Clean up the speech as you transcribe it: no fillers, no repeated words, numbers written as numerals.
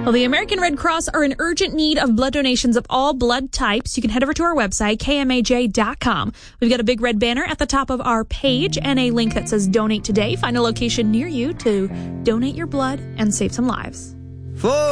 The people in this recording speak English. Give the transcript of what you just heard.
Well, the American Red Cross are in urgent need of blood donations of all blood types. You can head over to our website, kmaj.com. We've got a big red banner at the top of our page and a link that says Donate Today. Find a location near you to donate your blood and save some lives.